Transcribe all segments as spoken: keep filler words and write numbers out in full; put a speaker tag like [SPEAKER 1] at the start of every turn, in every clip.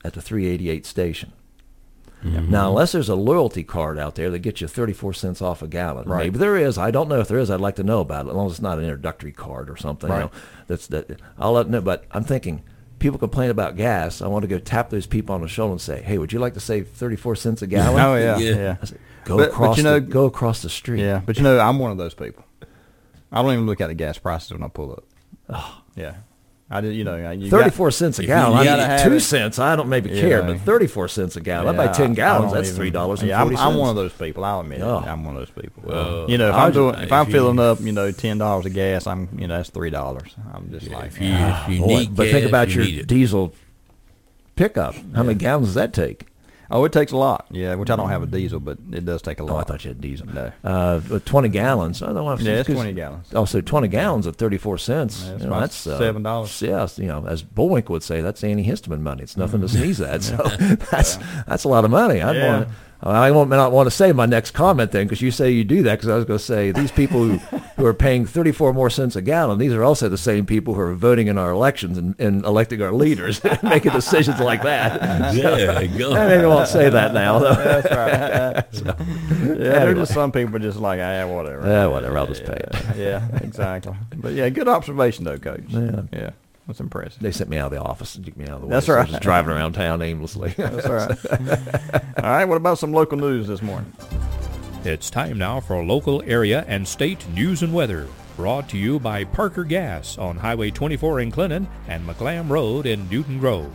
[SPEAKER 1] at the three eighty-eight station.
[SPEAKER 2] Mm-hmm.
[SPEAKER 1] Now, unless there's a loyalty card out there that gets you thirty-four cents off a gallon,
[SPEAKER 2] right.
[SPEAKER 1] maybe there is. I don't know if there is. I'd like to know about it, as long as it's not an introductory card or something.
[SPEAKER 2] Right.
[SPEAKER 1] You know, that's that. I'll let them know. But I'm thinking, people complain about gas. I want to go tap those people on the shoulder and say, "Hey, would you like to save thirty-four cents a gallon?"
[SPEAKER 2] Oh yeah,
[SPEAKER 3] Yeah.
[SPEAKER 2] yeah.
[SPEAKER 1] I said, go
[SPEAKER 2] But-
[SPEAKER 1] across.
[SPEAKER 2] but you know-
[SPEAKER 1] the, go across the street.
[SPEAKER 2] Yeah, but you know, I'm one of those people. I don't even look at the gas prices when I pull up.
[SPEAKER 1] Oh.
[SPEAKER 2] Yeah, I did. You know, you
[SPEAKER 1] thirty-four cents a
[SPEAKER 3] if
[SPEAKER 1] gallon.
[SPEAKER 3] you
[SPEAKER 1] I
[SPEAKER 3] gotta
[SPEAKER 1] mean,
[SPEAKER 2] have
[SPEAKER 1] two
[SPEAKER 2] it.
[SPEAKER 1] cents. I don't maybe
[SPEAKER 2] You
[SPEAKER 1] care,
[SPEAKER 2] know.
[SPEAKER 1] but thirty-four cents a gallon.
[SPEAKER 2] Yeah,
[SPEAKER 1] I buy ten
[SPEAKER 2] I- I
[SPEAKER 1] gallons.
[SPEAKER 2] don't
[SPEAKER 1] That's
[SPEAKER 2] even-
[SPEAKER 1] three dollars and
[SPEAKER 2] Yeah, I'm,
[SPEAKER 1] forty
[SPEAKER 2] I'm
[SPEAKER 1] cents.
[SPEAKER 2] one of those people. I'll admit
[SPEAKER 1] Oh.
[SPEAKER 2] it. I'm one of those people.
[SPEAKER 3] Well,
[SPEAKER 2] you know, if
[SPEAKER 3] I
[SPEAKER 2] I'm
[SPEAKER 3] would-
[SPEAKER 2] doing, if
[SPEAKER 3] if
[SPEAKER 2] I'm
[SPEAKER 3] you-
[SPEAKER 2] filling up, you know, ten dollars of gas, I'm, you know, that's three dollars. I'm just like,
[SPEAKER 3] If you,
[SPEAKER 2] ah.
[SPEAKER 3] if you
[SPEAKER 1] Boy,
[SPEAKER 3] need
[SPEAKER 1] but
[SPEAKER 3] gas,
[SPEAKER 1] think about
[SPEAKER 3] you
[SPEAKER 1] your
[SPEAKER 3] need it.
[SPEAKER 1] diesel pickup. How many gallons does that take?
[SPEAKER 2] Oh, it takes a lot. Yeah, which I don't have a diesel, but it does take a lot.
[SPEAKER 1] Oh, I thought you had diesel.
[SPEAKER 2] No.
[SPEAKER 1] Uh, but twenty gallons. I don't know.
[SPEAKER 2] Yeah, it's twenty gallons.
[SPEAKER 1] Oh, so twenty gallons at thirty-four cents.
[SPEAKER 2] Yeah, that's
[SPEAKER 1] you know,
[SPEAKER 2] about
[SPEAKER 1] that's uh,
[SPEAKER 2] seven dollars.
[SPEAKER 1] Yeah, you know, as Bullwinkle would say, that's antihistamine money. It's nothing to sneeze at. So that's that's a lot of money. I'd
[SPEAKER 2] Yeah.
[SPEAKER 1] want. I won't not want to say my next comment then, because you say you do that. Because I was going to say these people who, who are paying thirty-four more cents a gallon, these are also the same people who are voting in our elections and, and electing our leaders, making decisions like that.
[SPEAKER 3] Yeah, go.
[SPEAKER 1] I maybe won't say that now, though.
[SPEAKER 2] That's right.
[SPEAKER 1] So,
[SPEAKER 2] Yeah, there's
[SPEAKER 1] anyway.
[SPEAKER 2] just some people just like, ah, whatever.
[SPEAKER 1] Yeah, whatever, I'll just pay it.
[SPEAKER 2] Yeah, exactly. But yeah, good observation though, Coach.
[SPEAKER 1] Yeah.
[SPEAKER 2] yeah, that's impressive.
[SPEAKER 1] They sent me out of the office and took me out of the way.
[SPEAKER 2] That's
[SPEAKER 1] so I was
[SPEAKER 2] right.
[SPEAKER 1] just driving around town aimlessly.
[SPEAKER 2] That's all right. All right, what about some local news this morning?
[SPEAKER 4] It's time now for local area and state news and weather. Brought to you by Parker Gas on Highway twenty-four in Clinton and McLam Road in Newton Grove.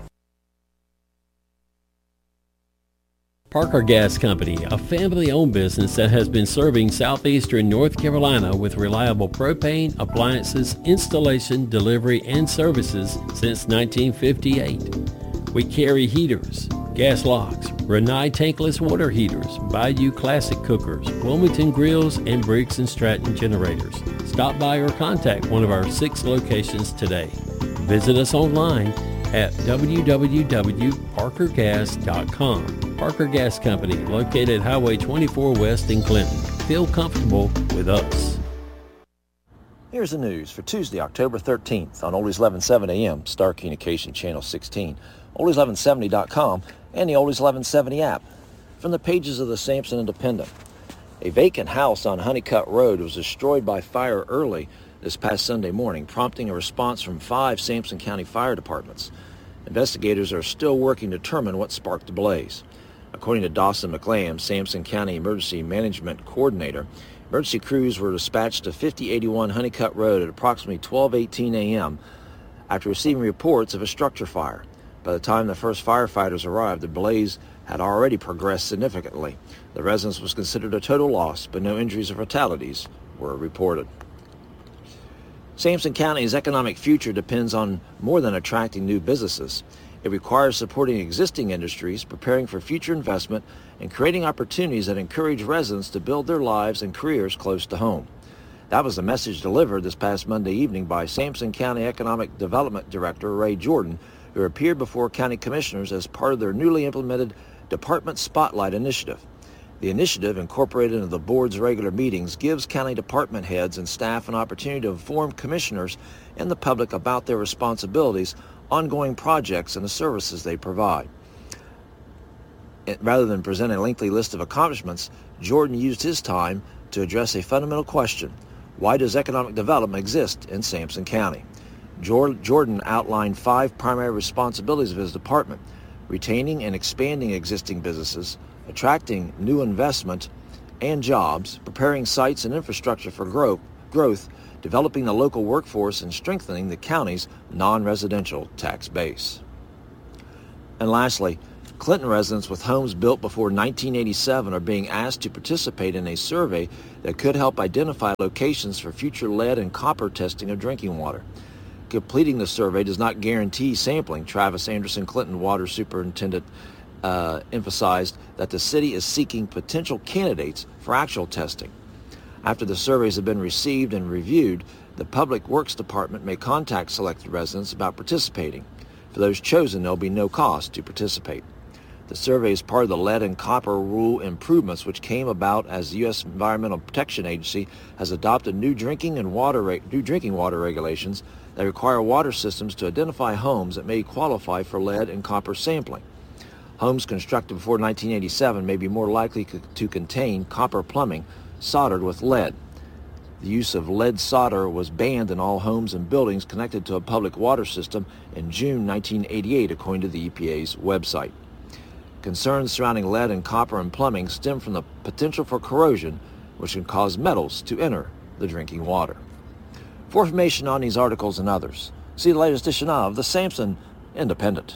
[SPEAKER 5] Parker Gas Company, a family-owned business that has been serving southeastern North Carolina with reliable propane, appliances, installation, delivery, and services since nineteen fifty-eight. We carry heaters, gas locks, Rinnai tankless water heaters, Bayou Classic cookers, Wilmington grills, and Briggs and Stratton generators. Stop by or contact one of our six locations today. Visit us online at w w w dot parker gas dot com. Parker Gas Company, located Highway twenty-four West in Clinton. Feel comfortable with us.
[SPEAKER 1] Here's the news for Tuesday, October thirteenth on Oldies eleven seventy A M, Star Communication Channel sixteen, oldies eleven seventy dot com, and the Oldies eleven seventy app. From the pages of the Sampson Independent. A vacant house on Honeycutt Road was destroyed by fire early this past Sunday morning, prompting a response from five Sampson County fire departments. Investigators are still working to determine what sparked the blaze. According to Dawson McLam, Sampson County Emergency Management Coordinator, emergency crews were dispatched to fifty eighty-one Honeycutt Road at approximately twelve eighteen a m after receiving reports of a structure fire. By the time the first firefighters arrived, the blaze had already progressed significantly. The residence was considered a total loss, but no injuries or fatalities were reported. Sampson County's economic future depends on more than attracting new businesses. It requires supporting existing industries, preparing for future investment, and creating opportunities that encourage residents to build their lives and careers close to home. That was the message delivered this past Monday evening by Sampson County Economic Development Director Ray Jordan, who appeared before county commissioners as part of their newly implemented Department Spotlight Initiative. The initiative, incorporated into the board's regular meetings, gives county department heads and staff an opportunity to inform commissioners and the public about their responsibilities, ongoing projects, and the services they provide. It, rather than present a lengthy list of accomplishments, Jordan used his time to address a fundamental question: why does economic development exist in Sampson County? Jordan outlined five primary responsibilities of his department: retaining and expanding existing businesses, attracting new investment and jobs, preparing sites and infrastructure for growth, growth, developing the local workforce, and strengthening the county's non-residential tax base. And lastly, Clinton residents with homes built before nineteen eighty-seven are being asked to participate in a survey that could help identify locations for future lead and copper testing of drinking water. Completing the survey does not guarantee sampling. Travis Anderson, Clinton Water Superintendent, uh, emphasized that the city is seeking potential candidates for actual testing. After the surveys have been received and reviewed, the Public Works Department may contact selected residents about participating. For those chosen, there will be no cost to participate. The survey is part of the lead and copper rule improvements, which came about as the U S Environmental Protection Agency has adopted new drinking and water re- new drinking water regulations that require water systems to identify homes that may qualify for lead and copper sampling. Homes constructed before nineteen eighty-seven may be more likely co- to contain copper plumbing soldered with lead. The use of lead solder was banned in all homes and buildings connected to a public water system in June nineteen eighty-eight, according to the E P A's website. Concerns surrounding lead and copper in plumbing stem from the potential for corrosion, which can cause metals to enter the drinking water. For information on these articles and others, see the latest edition of the Samson Independent.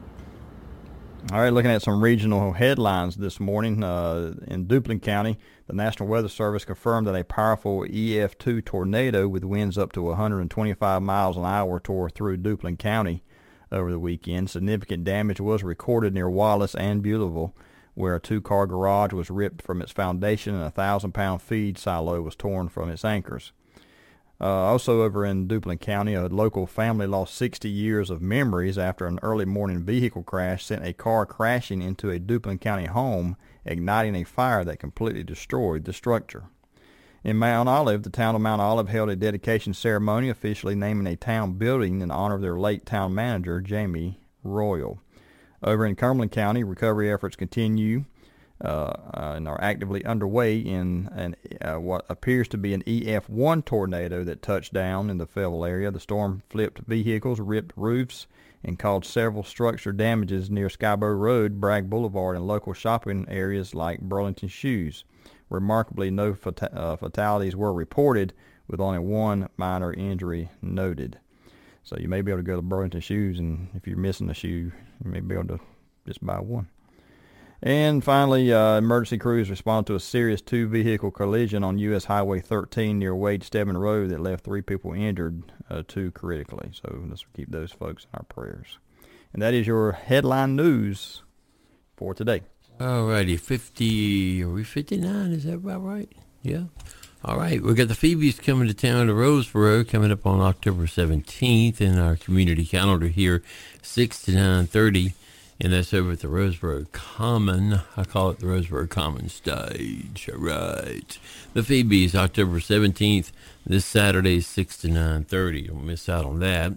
[SPEAKER 2] All right, looking at some regional headlines this morning. Uh, in Duplin County, the National Weather Service confirmed that a powerful E F two tornado with winds up to one hundred twenty-five miles an hour tore through Duplin County over the weekend. Significant damage was recorded near Wallace and Beulaville, where a two-car garage was ripped from its foundation and a thousand-pound feed silo was torn from its anchors. Uh, also over in Duplin County, a local family lost sixty years of memories after an early morning vehicle crash sent a car crashing into a Duplin County home, igniting a fire that completely destroyed the structure. In Mount Olive, the town of Mount Olive held a dedication ceremony officially naming a town building in honor of their late town manager, Jamie Royal. Over in Cumberland County, recovery efforts continue uh, uh, and are actively underway in an, uh, what appears to be an E F one tornado that touched down in the Fayetteville area. The storm flipped vehicles, ripped roofs, and caused several structure damages near Skyborough Road, Bragg Boulevard, and local shopping areas like Burlington Shoes. Remarkably, no fata- uh, fatalities were reported, with only one minor injury noted. So you may be able to go to Burlington Shoes, and if you're missing a shoe, you may be able to just buy one. And finally, uh, emergency crews responded to a serious two-vehicle collision on U S Highway thirteen near Wade Stebbin Road that left three people injured, uh, two critically. So let's keep those folks in our prayers. And that is your headline news for today.
[SPEAKER 5] All righty, fifty, are we fifty-nine? Is that about right? Yeah. All right, we got the Phoebes coming to town to Roseboro coming up on October seventeenth in our community calendar here, six to nine thirty, and that's over at the Roseboro Common. I call it the Roseboro Common Stage. All right. The Phoebes, October seventeenth, this Saturday, six to nine thirty. Don't miss out on that.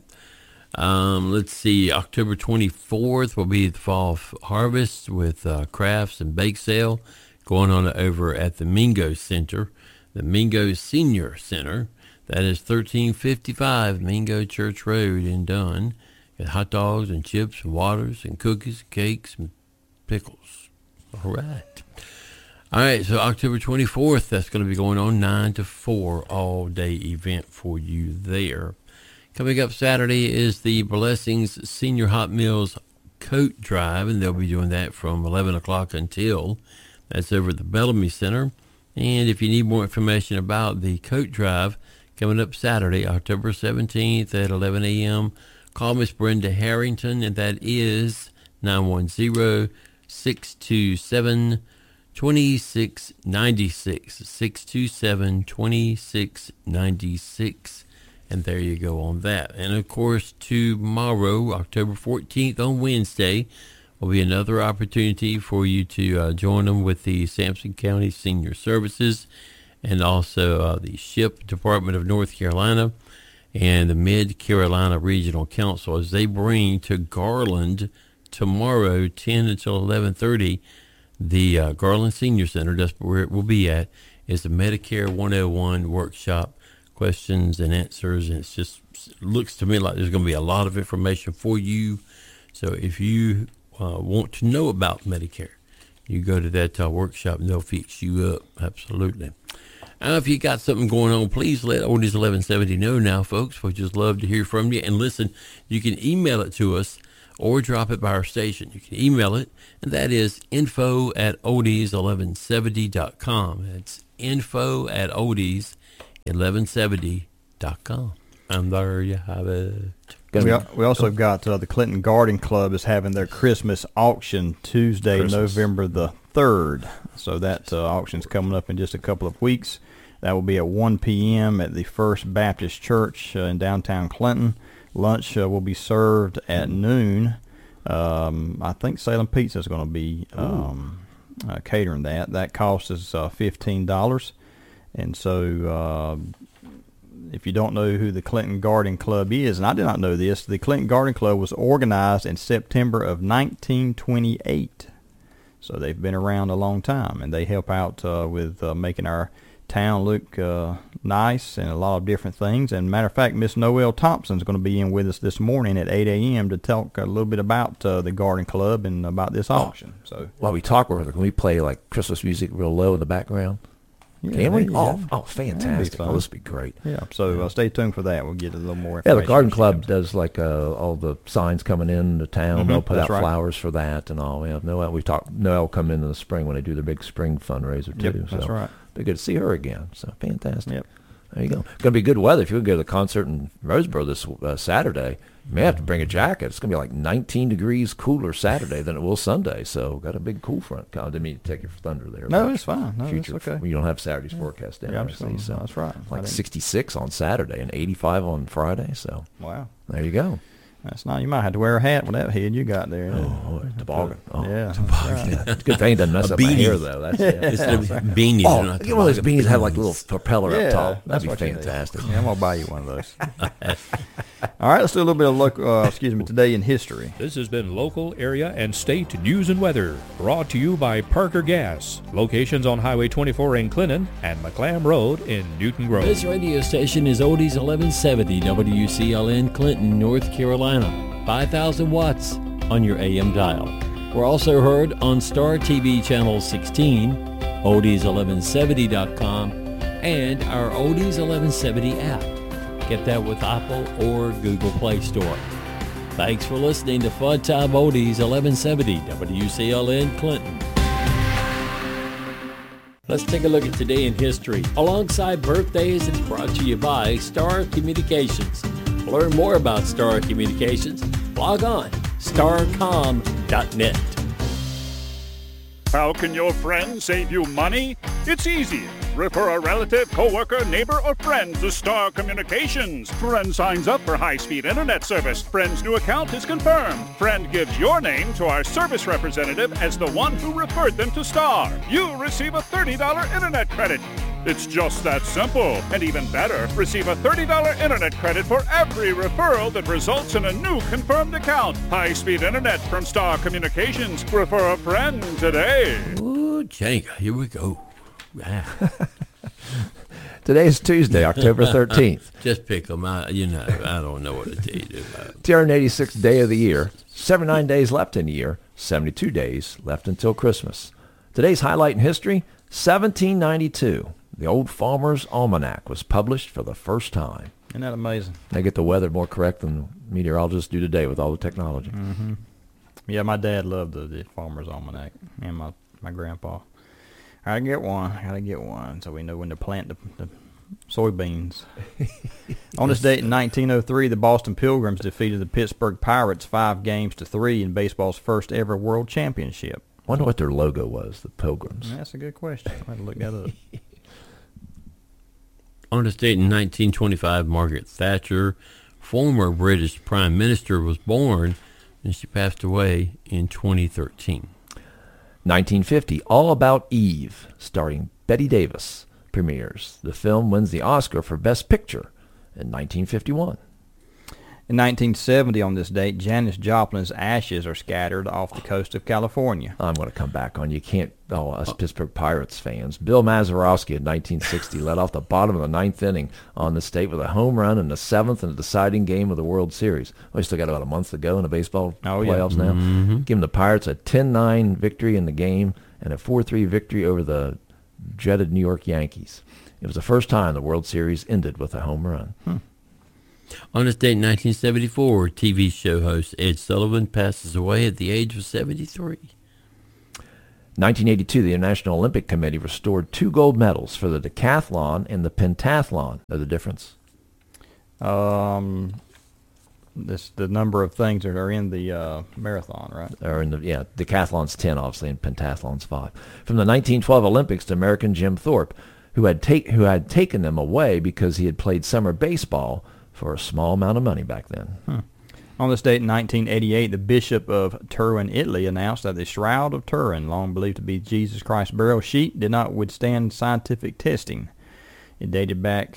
[SPEAKER 5] Um, let's see, October twenty-fourth will be the Fall Harvest with uh, crafts and bake sale going on over at the Mingo Center, the Mingo Senior Center. That is thirteen fifty-five Mingo Church Road in Dunn. Got hot dogs and chips and waters and cookies, cakes, and pickles. All right. All right, so October twenty-fourth, that's going to be going on nine to four, all-day event for you there. Coming up Saturday is the Blessings Senior Hot Meals Coat Drive, and they'll be doing that from eleven o'clock until. That's over at the Bellamy Center. And if you need more information about the Coat Drive, coming up Saturday, October seventeenth at eleven a.m., call Miss Brenda Harrington, and that is nine one zero, six two seven, two six nine six, six two seven, two six nine six. And there you go on that. And, of course, tomorrow, October fourteenth, on Wednesday, will be another opportunity for you to uh, join them with the Sampson County Senior Services and also uh, the S H I P Department of North Carolina and the Mid-Carolina Regional Council as they bring to Garland tomorrow, ten until eleven thirty, the uh, Garland Senior Center. That's where it will be at, is the Medicare one oh one workshop. Questions and answers, and it's just it looks to me like there's going to be a lot of information for you. So if you uh, want to know about Medicare, you go to that uh, workshop and they'll fix you up. Absolutely. Now, if you got something going on, please let Oldies eleven seventy know now, folks. We'd just love to hear from you. And listen, you can email it to us or drop it by our station. You can email it, and that is info at oldies eleven seventy dot com. That's info at oldies eleven seventy dot com. And there you have it.
[SPEAKER 2] We, we also got uh, the Clinton Garden Club is having their Christmas auction Tuesday, Christmas. November the third. So that uh, auction's coming up in just a couple of weeks. That will be at one p.m. at the First Baptist Church uh, in downtown Clinton. Lunch uh, will be served at noon. Um, I think Salem Pizza is going to be um, uh, catering that. That cost is uh, fifteen dollars. And so uh, if you don't know who the Clinton Garden Club is, and I did not know this, the Clinton Garden Club was organized in September of nineteen twenty-eight. So they've been around a long time, and they help out uh, with uh, making our town look uh, nice and a lot of different things. And matter of fact, Miss Noelle Thompson is going to be in with us this morning at eight a.m. to talk a little bit about uh, the Garden Club and about this auction. So
[SPEAKER 1] while we talk with her, can we play like Christmas music real low in the background?
[SPEAKER 2] Yeah,
[SPEAKER 1] Can we? Oh,
[SPEAKER 2] go.
[SPEAKER 1] oh, fantastic! Oh, this would be great.
[SPEAKER 2] Yeah, so uh, stay tuned for that. We'll get a little more
[SPEAKER 1] Yeah,
[SPEAKER 2] information.
[SPEAKER 1] the Garden Club does like uh, all the signs coming in the town.
[SPEAKER 2] Mm-hmm,
[SPEAKER 1] They'll put out
[SPEAKER 2] right.
[SPEAKER 1] flowers for that and all. Yeah, Noel, we talked. Noel will come in in the spring when they do their big spring fundraiser too.
[SPEAKER 2] Yep, that's
[SPEAKER 1] so
[SPEAKER 2] right.
[SPEAKER 1] Be good to see her again. So fantastic.
[SPEAKER 2] Yep.
[SPEAKER 1] There you go. Going to be good weather. If you go to the concert in Roseboro this uh, Saturday, you may have to bring a jacket. It's going to be like nineteen degrees cooler Saturday than it will Sunday. So got a big cool front. I didn't mean to take your thunder there.
[SPEAKER 2] No, it's fine. No,
[SPEAKER 1] Future,
[SPEAKER 2] it's okay.
[SPEAKER 1] You don't have Saturday's forecast down
[SPEAKER 2] Yeah,
[SPEAKER 1] there.
[SPEAKER 2] I'm
[SPEAKER 1] see,
[SPEAKER 2] just
[SPEAKER 1] so
[SPEAKER 2] gonna- that's right. I
[SPEAKER 1] Like
[SPEAKER 2] didn't-
[SPEAKER 1] sixty-six on Saturday and eighty-five on Friday. So
[SPEAKER 2] Wow.
[SPEAKER 1] there you go.
[SPEAKER 2] That's not. You might have to wear a hat with that head you got there.
[SPEAKER 1] Oh, toboggan. Oh,
[SPEAKER 2] Yeah.
[SPEAKER 1] toboggan. Yeah. It's a good thing it doesn't mess
[SPEAKER 5] A
[SPEAKER 1] up my
[SPEAKER 5] beanie.
[SPEAKER 1] hair, though. That's it.
[SPEAKER 5] It's a beanie.
[SPEAKER 1] Oh,
[SPEAKER 5] not
[SPEAKER 1] get one of those
[SPEAKER 5] toboggan.
[SPEAKER 1] beanies that have like a little propeller
[SPEAKER 2] Yeah,
[SPEAKER 1] up top.
[SPEAKER 2] that's
[SPEAKER 1] That'd be
[SPEAKER 2] what you need.
[SPEAKER 1] fantastic.
[SPEAKER 2] Yeah, I'm gonna buy you one of those. All right, let's do a little bit of local. Uh, excuse me, today in history.
[SPEAKER 4] This has been local, area, and state news and weather, brought to you by Parker Gas. Locations on Highway twenty-four in Clinton and McClam Road in Newton Grove.
[SPEAKER 5] This radio station is Oldies eleven seventy W C L N Clinton, North Carolina. five thousand watts on your A M dial. We're also heard on Star T V Channel sixteen, oldies eleven seventy dot com, and our Oldies eleven seventy app. Get that with Apple or Google Play Store. Thanks for listening to Fun Time Oldies eleven seventy W C L N Clinton. Let's take a look at today in history. Alongside birthdays, it's brought to you by Star Communications. To learn more about Star Communications, log on starcom dot net.
[SPEAKER 3] How can your friend save you money? It's easy. Refer a relative, coworker, neighbor, or friend to Star Communications. Friend signs up for high-speed internet service. Friend's new account is confirmed. Friend gives your name to our service representative as the one who referred them to Star. You receive a thirty dollars internet credit. It's just that simple. And even better, receive a thirty dollars internet credit for every referral that results in a new confirmed account. High-speed internet from Star Communications. Refer a friend today.
[SPEAKER 5] Ooh, Jenga, here we go. Ah,
[SPEAKER 1] Today is Tuesday, October thirteenth.
[SPEAKER 5] just pick them out. You know, I don't know what to tell you about.
[SPEAKER 1] two hundred eighty-sixth day of the year. seventy-nine days left in the year. seventy-two days left until Christmas. Today's highlight in history, seventeen ninety-two. The Old Farmer's Almanac was published for the first time.
[SPEAKER 2] Isn't that amazing?
[SPEAKER 1] They get the weather more correct than meteorologists do today with all the technology.
[SPEAKER 2] Mm-hmm. Yeah, my dad loved the, the Farmer's Almanac, and my, my grandpa. I gotta get one. I gotta get one so we know when to plant the, the soybeans. On this date in nineteen oh three, the Boston Pilgrims defeated the Pittsburgh Pirates five games to three in baseball's first ever world championship.
[SPEAKER 1] Wonder what their logo was, the Pilgrims.
[SPEAKER 2] That's a good question. I had to look that up.
[SPEAKER 5] On this date in nineteen twenty-five, Margaret Thatcher, former British Prime Minister, was born, and she passed away in twenty thirteen.
[SPEAKER 1] nineteen fifty, All About Eve, starring Bette Davis, premieres. The film wins the Oscar for Best Picture in nineteen fifty-one.
[SPEAKER 2] In nineteen seventy, on this date, Janis Joplin's ashes are scattered off the coast of California.
[SPEAKER 1] I'm going to come back on you. Can't, oh, us Pittsburgh Pirates fans. Bill Mazeroski in nineteen sixty led off the bottom of the ninth inning on the state with a home run in the seventh and deciding game of the World Series. We still got about a month to go in the baseball
[SPEAKER 2] Oh, yeah.
[SPEAKER 1] playoffs now.
[SPEAKER 5] Mm-hmm.
[SPEAKER 1] Giving the Pirates a ten nine victory in the game and a four three victory over the dreaded New York Yankees. It was the first time the World Series ended with a home run.
[SPEAKER 2] Hmm.
[SPEAKER 5] On this date in nineteen seventy-four, T V show host Ed Sullivan passes away at the age of seventy-three.
[SPEAKER 1] nineteen eighty-two, the International Olympic Committee restored two gold medals for the decathlon and the pentathlon. Know the difference?
[SPEAKER 2] Um, this the number of things that are in the uh, marathon, right?
[SPEAKER 1] Or in the yeah, decathlon's ten, obviously, and pentathlon's five. From the nineteen twelve Olympics, to American Jim Thorpe, who had take who had taken them away because he had played summer baseball for a small amount of money back then.
[SPEAKER 2] Hmm. On this date in nineteen eighty-eight, the Bishop of Turin, Italy, announced that the Shroud of Turin, long believed to be Jesus Christ's burial sheet, did not withstand scientific testing. It dated back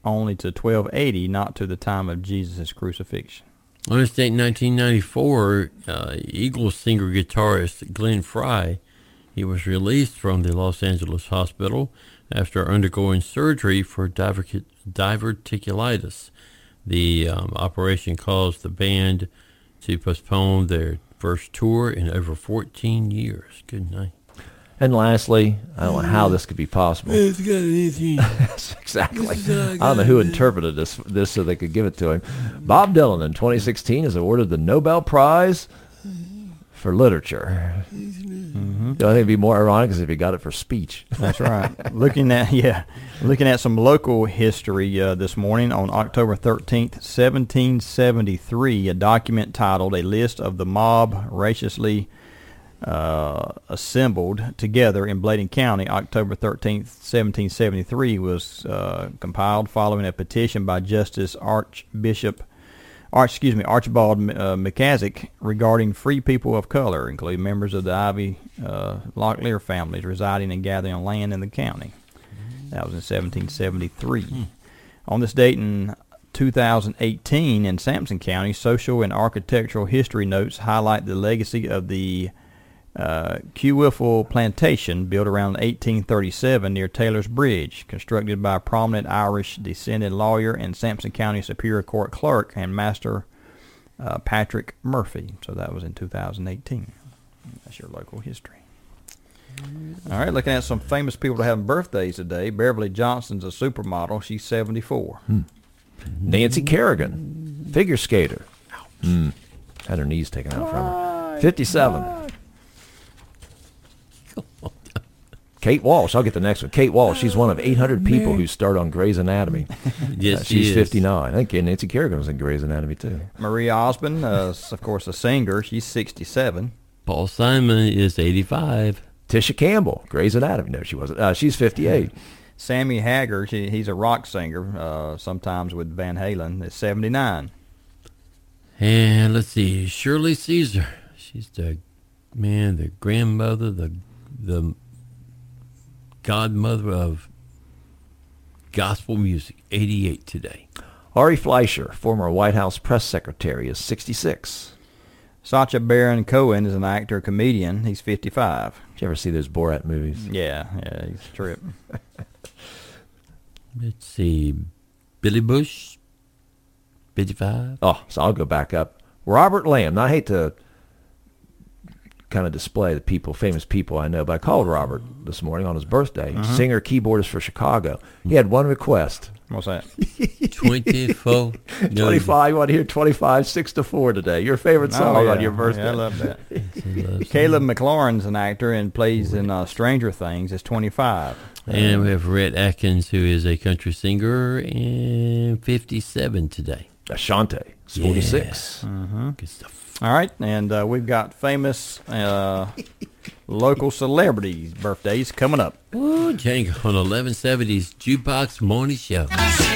[SPEAKER 2] only to twelve eighty, not to the time of Jesus' crucifixion.
[SPEAKER 5] On this date in nineteen ninety-four, uh, Eagles singer-guitarist Glenn Frey, he was released from the Los Angeles hospital after undergoing surgery for divertic- diverticulitis. The um, operation caused the band to postpone their first tour in over fourteen years. Good night.
[SPEAKER 1] And lastly, I don't know how this could be possible.
[SPEAKER 5] It's got anything.
[SPEAKER 1] Exactly. I don't know who interpreted this this so they could give it to him. Bob Dylan in twenty sixteen is awarded the Nobel Prize for Literature. Mm-hmm. I think it'd be more ironic if he got it for speech.
[SPEAKER 2] That's right. looking at yeah, looking at some local history uh, this morning. On October thirteenth, seventeen seventy-three, a document titled "A List of the Mob Raciously Uh, assembled together in Bladen County, October thirteenth, seventeen seventy-three, was uh, compiled following a petition by Justice Archbishop, Arch, excuse me, Archibald uh, McCaskill regarding free people of color, including members of the Ivy uh, Locklear families residing and gathering on land in the county. That was in seventeen seventy-three. Mm. On this date in two thousand eighteen, in Sampson County, social and architectural history notes highlight the legacy of the Uh, Quewiffle Plantation, built around eighteen thirty-seven near Taylor's Bridge, constructed by a prominent Irish-descended lawyer and Sampson County Superior Court clerk and Master uh, Patrick Murphy. So that was in two thousand eighteen. That's your local history. All right, looking at some famous people that have birthdays today. Beverly Johnson's a supermodel. She's seventy-four.
[SPEAKER 1] Hmm. Nancy Kerrigan, figure skater. Hmm. Had her knees taken out from her. fifty-seven. Kate Walsh, I'll get the next one. Kate Walsh, she's one of eight hundred people who starred on Grey's Anatomy.
[SPEAKER 5] Yes,
[SPEAKER 1] uh, she's
[SPEAKER 5] she is.
[SPEAKER 1] fifty-nine. I think Nancy Kerrigan was in Grey's Anatomy, too.
[SPEAKER 2] Maria Osmond, uh, of course, a singer. She's sixty-seven.
[SPEAKER 5] Paul Simon is eighty-five.
[SPEAKER 1] Tisha Campbell, Grey's Anatomy. No, she wasn't. Uh, she's fifty-eight.
[SPEAKER 2] Sammy Hagar, she, he's a rock singer, uh, sometimes with Van Halen, is seventy-nine.
[SPEAKER 5] And let's see, Shirley Caesar. She's the, man, the grandmother, the the godmother of gospel music, eighty-eight today.
[SPEAKER 1] Ari Fleischer, former White House press secretary, is sixty-six.
[SPEAKER 2] Sacha Baron Cohen is an actor, comedian. He's fifty-five.
[SPEAKER 1] Did you ever see those Borat movies?
[SPEAKER 2] Yeah, yeah, he's a trip.
[SPEAKER 5] Let's see, Billy Bush, fifty-five.
[SPEAKER 1] Oh, so I'll go back up. Robert Lamb. Now, I hate to kind of display the people, famous people I know, but I called Robert this morning on his birthday. Uh-huh. Singer, keyboardist for Chicago. He had one request.
[SPEAKER 2] What's that?
[SPEAKER 5] twenty-four.
[SPEAKER 1] twenty-five. You want to hear twenty-five, six to four today. Your favorite song
[SPEAKER 2] oh, yeah.
[SPEAKER 1] on your birthday.
[SPEAKER 2] Yeah, I love that. Caleb McLaurin's an actor and plays in uh, Stranger Things. Is twenty-five.
[SPEAKER 5] And we have Rhett Atkins, who is a country singer, and fifty-seven today.
[SPEAKER 1] Ashante is forty-six.
[SPEAKER 5] Yeah.
[SPEAKER 2] Mm-hmm.
[SPEAKER 5] Good stuff.
[SPEAKER 2] All right, and uh, we've got famous uh, local celebrities' birthdays coming up.
[SPEAKER 5] Ooh, Django on eleven seventies Jukebox Morning Show.